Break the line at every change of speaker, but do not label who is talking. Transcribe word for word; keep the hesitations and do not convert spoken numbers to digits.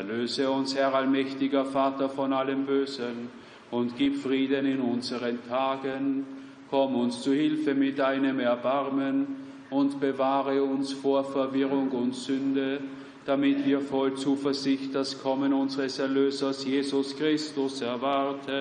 Erlöse uns, Herr allmächtiger Vater, von allem Bösen und gib Frieden in unseren Tagen. Komm uns zu Hilfe mit deinem Erbarmen und bewahre uns vor Verwirrung und Sünde, damit wir voll Zuversicht das Kommen unseres Erlösers Jesus Christus erwarten.